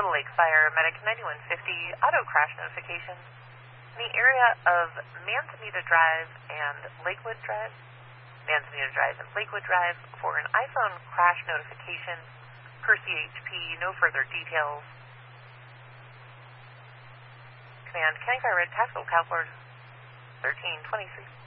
Little Lake Fire, Medic 9150, auto crash notification in the area of Manzanita Drive and Lakewood Drive. Manzanita Drive and Lakewood Drive for an iPhone crash notification per CHP, no further details. Command, County Fire Red Tactical Cowboard 1323.